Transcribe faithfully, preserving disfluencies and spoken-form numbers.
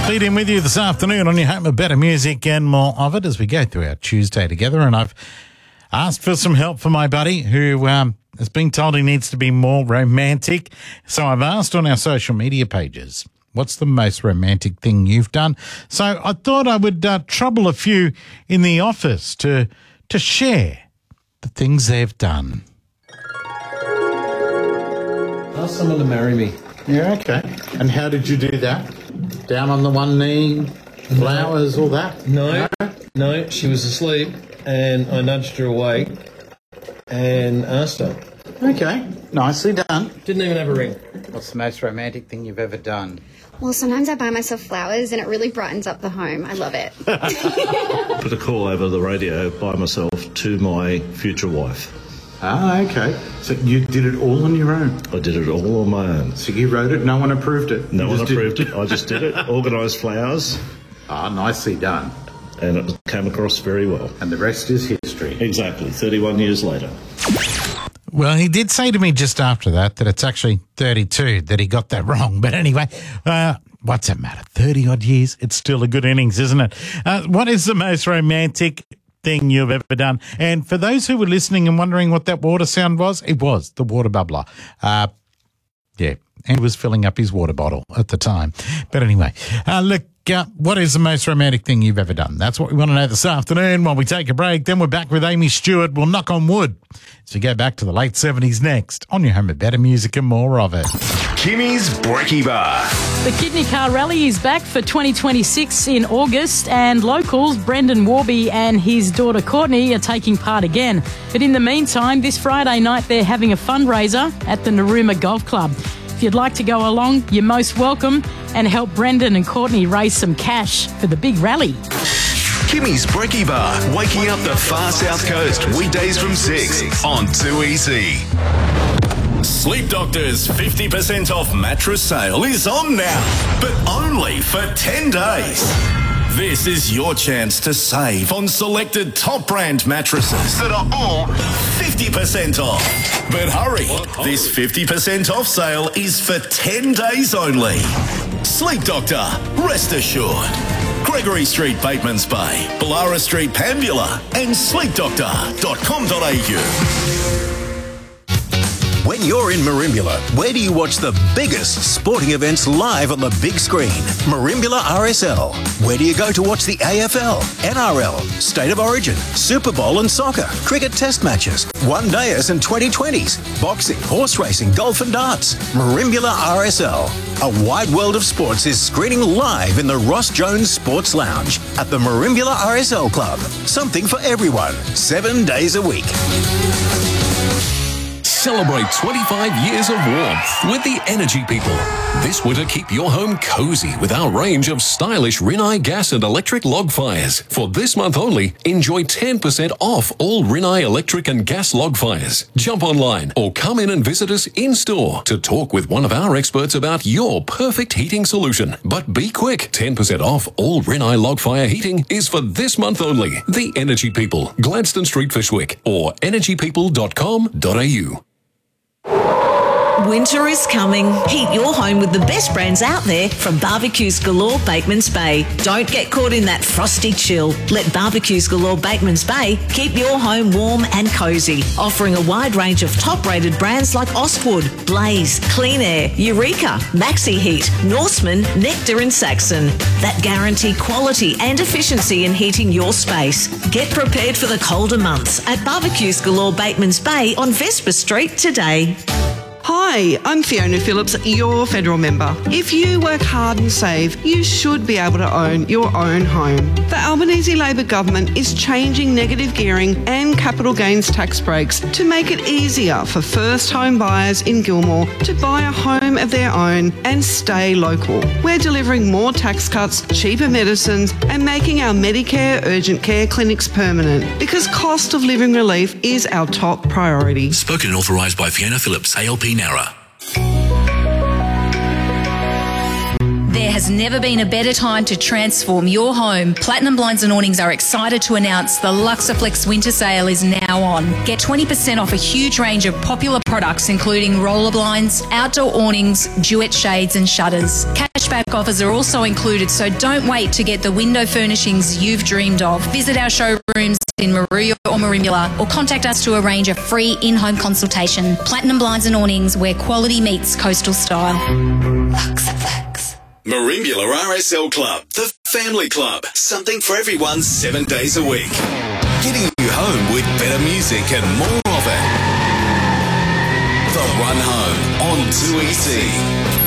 Feed in with you this afternoon on your home of better music and more of it as we go through our Tuesday together. And I've asked for some help for my buddy who um, has been told he needs to be more romantic. So I've asked on our social media pages, what's the most romantic thing you've done? So I thought I would uh, trouble a few in the office to to share the things they've done. Ask someone to marry me. Yeah, okay. And how did you do that? Down on the one knee, flowers, all that? No, no, no, she was asleep and I nudged her awake and asked her. Okay, nicely done. Didn't even have a ring. What's the most romantic thing you've ever done? Well, sometimes I buy myself flowers and it really brightens up the home. I love it. Put a call over the radio by myself to my future wife. Ah, okay. So you did it all on your own? I did it all on my own. So you wrote it, no one approved it? No You one just did- approved it. I just did it, organised flowers, Ah, nicely done. and it came across very well. And the rest is history. Exactly, thirty-one years later. Well, he did say to me just after that that it's actually thirty-two, that he got that wrong. But anyway, uh, what's that matter? thirty-odd years, it's still a good innings, isn't it? Uh, what is the most romantic thing you've ever done? And for those who were listening and wondering what that water sound was, it was the water bubbler. Uh, yeah, and was filling up his water bottle at the time. But anyway, uh, look, uh, what is the most romantic thing you've ever done? That's what we want to know this afternoon while we take a break. Then we're back with Amy Stewart. We'll knock on wood. So go back to the late seventies next on your home of better music and more of it. Kimmy's Brekkie Bar. The Kidney Car Rally is back for twenty twenty-six in August, and locals Brendan Warby and his daughter Courtney are taking part again. But in the meantime, this Friday night they're having a fundraiser at the Narooma Golf Club. If you'd like to go along, you're most welcome, and help Brendan and Courtney raise some cash for the big rally. Kimmy's Brekkie Bar, waking up the far south coast, weekdays from six on two E C. Sleep Doctor's fifty percent off mattress sale is on now, but only for ten days. This is your chance to save on selected top brand mattresses that are all fifty percent off. But hurry, this fifty percent off sale is for ten days only. Sleep Doctor, rest assured. Gregory Street, Bateman's Bay, Ballara Street, Pambula, and sleep doctor dot com dot a u. When you're in Merimbula, where do you watch the biggest sporting events live on the big screen? Merimbula R S L. Where do you go to watch the A F L, N R L, State of Origin, Super Bowl and soccer, cricket test matches, one-dayers and twenty twenties, boxing, horse racing, golf and darts? Merimbula R S L. A wide world of sports is screening live in the Ross Jones Sports Lounge at the Merimbula R S L Club. Something for everyone, seven days a week. Celebrate twenty-five years of warmth with the Energy People. This winter, keep your home cozy with our range of stylish Rinnai gas and electric log fires. For this month only, enjoy ten percent off all Rinnai electric and gas log fires. Jump online or come in and visit us in-store to talk with one of our experts about your perfect heating solution. But be quick, ten percent off all Rinnai log fire heating is for this month only. The Energy People, Gladstone Street, Fishwick, or energy people dot com dot a u. Winter is coming. Heat your home with the best brands out there from Barbecues Galore Bateman's Bay. Don't get caught in that frosty chill. Let Barbecues Galore Bateman's Bay keep your home warm and cozy, offering a wide range of top-rated brands like Oswood, Blaze, Clean Air, Eureka, Maxi Heat, Norseman, Nectar and Saxon that guarantee quality and efficiency in heating your space. Get prepared for the colder months at Barbecues Galore Bateman's Bay on Vesper Street today. Hi, I'm Fiona Phillips, your federal member. If you work hard and save, you should be able to own your own home. The Albanese Labor government is changing negative gearing and capital gains tax breaks to make it easier for first home buyers in Gilmore to buy a home of their own and stay local. We're delivering more tax cuts, cheaper medicines and making our Medicare urgent care clinics permanent because cost of living relief is our top priority. Spoken and authorised by Fiona Phillips, A L P N A R A. There has There's never been a better time to transform your home. Platinum Blinds and Awnings are excited to announce the Luxaflex winter sale is now on. Get twenty percent off a huge range of popular products including roller blinds, outdoor awnings, duet shades and shutters. Cashback offers are also included, so don't wait to get the window furnishings you've dreamed of. Visit our showrooms in Maruya or Merimbula or contact us to arrange a free in-home consultation. Platinum Blinds and Awnings, where quality meets coastal style. Luxaflex. Merimbula R S L Club, the family club. Something for everyone seven days a week. Getting you home with better music and more of it. The Run Home on two E C.